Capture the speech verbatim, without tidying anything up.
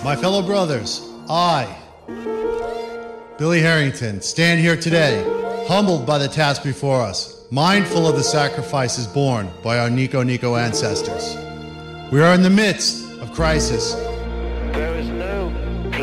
My fellow brothers, I, Billy Harrington, stand here today, humbled by the task before us, mindful of the sacrifices borne by our Nico Nico ancestors. We are in the midst of crisis. There is no